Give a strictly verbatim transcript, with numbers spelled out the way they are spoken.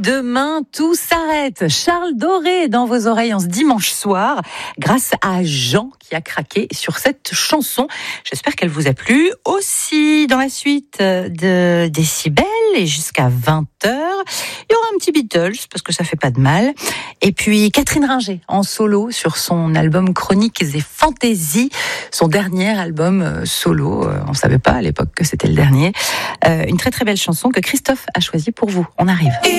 demain, tout s'arrête. Charles Doré dans vos oreilles en ce dimanche soir, grâce à Jean qui a craqué sur cette chanson. J'espère qu'elle vous a plu. Aussi, dans la suite de Décibel et jusqu'à vingt heures, il y aura un petit Beatles parce que ça fait pas de mal. Et puis Catherine Ringer en solo sur son album Chroniques et Fantaisies, son dernier album solo. On savait pas à l'époque que c'était le dernier. Euh, une très très belle chanson que Christophe a choisie pour vous. On arrive.